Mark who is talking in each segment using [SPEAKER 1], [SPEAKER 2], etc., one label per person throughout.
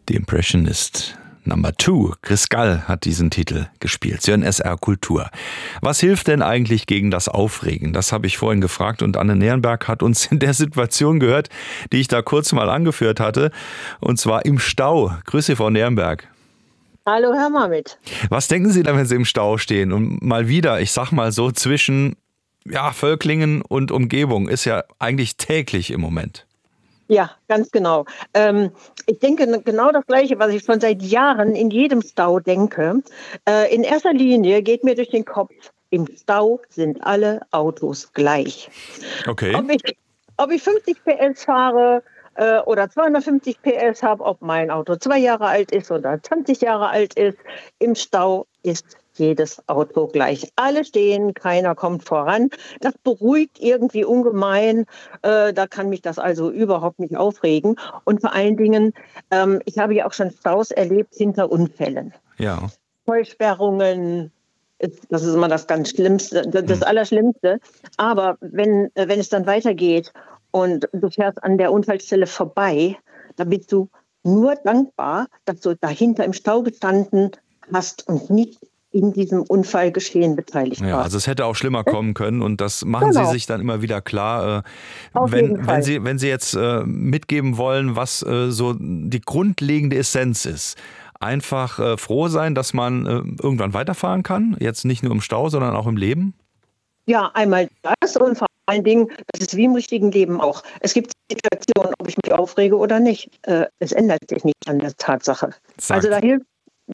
[SPEAKER 1] The Impressionist Number 2. Chris Gall hat diesen Titel gespielt. Sie hören SR Kultur. Was hilft denn eigentlich gegen das Aufregen? Das habe ich vorhin gefragt und Anne Nerenberg hat uns in der Situation gehört, die ich da kurz mal angeführt hatte. Und zwar im Stau. Grüße, Frau Nerenberg.
[SPEAKER 2] Hallo, Herr Mamit.
[SPEAKER 1] Was denken Sie denn, wenn Sie im Stau stehen? Und mal wieder, ich sag mal so, zwischen Völklingen und Umgebung ist ja eigentlich täglich im Moment.
[SPEAKER 2] Ja, ganz genau. Ich denke genau das Gleiche, was ich schon seit Jahren in jedem Stau denke. In erster Linie geht mir durch den Kopf, im Stau sind alle Autos gleich.
[SPEAKER 1] Okay.
[SPEAKER 2] Ob ich 50 PS fahre oder 250 PS habe, ob mein Auto 2 Jahre alt ist oder 20 Jahre alt ist, im Stau ist jedes Auto gleich. Alle stehen, keiner kommt voran. Das beruhigt irgendwie ungemein. Da kann mich das also überhaupt nicht aufregen. Und vor allen Dingen, ich habe ja auch schon Staus erlebt hinter Unfällen.
[SPEAKER 1] Ja.
[SPEAKER 2] Vollsperrungen, das ist immer das ganz Schlimmste, das Allerschlimmste. Aber wenn es dann weitergeht und du fährst an der Unfallstelle vorbei, dann bist du nur dankbar, dass du dahinter im Stau gestanden hast und nicht in diesem Unfallgeschehen beteiligt war.
[SPEAKER 1] Ja, also es hätte auch schlimmer kommen können und das machen Sie sich dann immer wieder klar. Wenn Sie jetzt mitgeben wollen, was so die grundlegende Essenz ist, einfach froh sein, dass man irgendwann weiterfahren kann, jetzt nicht nur im Stau, sondern auch im Leben?
[SPEAKER 2] Ja, einmal das und vor allen Dingen, das ist wie im richtigen Leben auch. Es gibt Situationen, ob ich mich aufrege oder nicht. Es ändert sich nicht an der Tatsache. Also da hilft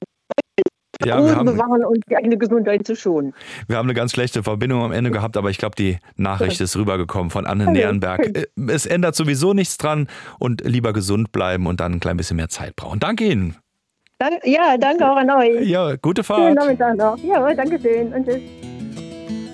[SPEAKER 2] Ruhe bewahren und die eigene Gesundheit zu schonen.
[SPEAKER 1] Wir haben eine ganz schlechte Verbindung am Ende gehabt, aber ich glaube, die Nachricht ist rübergekommen von Anne Nerenberg. Es ändert sowieso nichts dran und lieber gesund bleiben und dann ein klein bisschen mehr Zeit brauchen. Danke Ihnen.
[SPEAKER 2] Ja, danke auch an euch.
[SPEAKER 1] Ja, gute Fahrt.
[SPEAKER 2] Schönen Nachmittag noch. Ja, danke schön und tschüss.